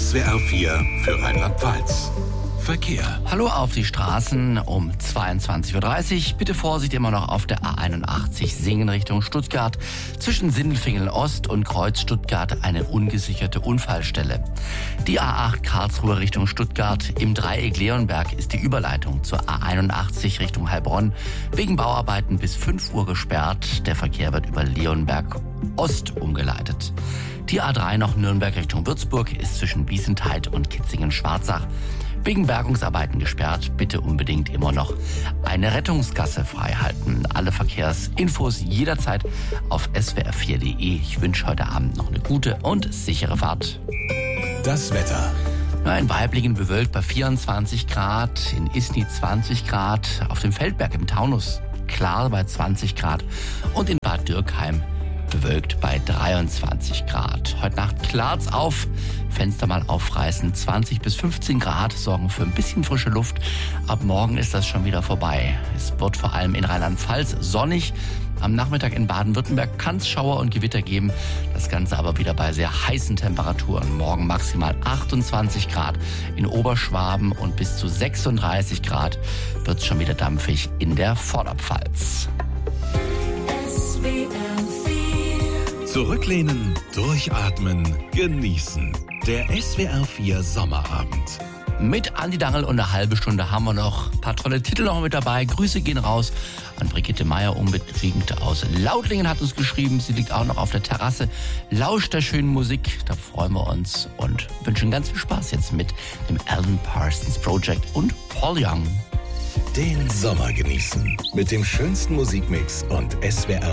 SWR 4 für Rheinland-Pfalz. Verkehr. Hallo auf die Straßen um 22.30 Uhr. Bitte Vorsicht immer noch auf der A81 Singen Richtung Stuttgart. Zwischen Sindelfingen Ost und Kreuz Stuttgart eine ungesicherte Unfallstelle. Die A8 Karlsruhe Richtung Stuttgart. Im Dreieck Leonberg ist die Überleitung zur A81 Richtung Heilbronn wegen Bauarbeiten bis 5 Uhr gesperrt. Der Verkehr wird über Leonberg Ost umgeleitet. Die A3 nach Nürnberg Richtung Würzburg ist zwischen Wiesentheid und Kitzingen-Schwarzach wegen Bergungsarbeiten gesperrt. Bitte unbedingt immer noch eine Rettungsgasse freihalten. Alle Verkehrsinfos jederzeit auf swr4.de. Ich wünsche heute Abend noch eine gute und sichere Fahrt. Das Wetter. In Waiblingen bewölkt bei 24 Grad, in Isny 20 Grad, auf dem Feldberg im Taunus klar bei 20 Grad und in Bad Dürkheim bewölkt bei 23 Grad. Heute Nacht klart's auf, Fenster mal aufreißen, 20 bis 15 Grad sorgen für ein bisschen frische Luft. Ab morgen ist das schon wieder vorbei. Es wird vor allem in Rheinland-Pfalz sonnig. Am Nachmittag in Baden-Württemberg kann es Schauer und Gewitter geben. Das Ganze aber wieder bei sehr heißen Temperaturen. Morgen maximal 28 Grad in Oberschwaben und bis zu 36 Grad wird es schon wieder dampfig in der Vorderpfalz. Zurücklehnen, durchatmen, genießen. Der SWR 4 Sommerabend. Mit Andi Dangl und eine halbe Stunde haben wir noch ein paar tolle Titel noch mit dabei. Grüße gehen raus an Brigitte Meier, unbedingt aus Lautlingen hat uns geschrieben. Sie liegt auch noch auf der Terrasse, lauscht der schönen Musik. Da freuen wir uns und wünschen ganz viel Spaß jetzt mit dem Alan Parsons Project und Paul Young. Den Sommer genießen mit dem schönsten Musikmix und SWR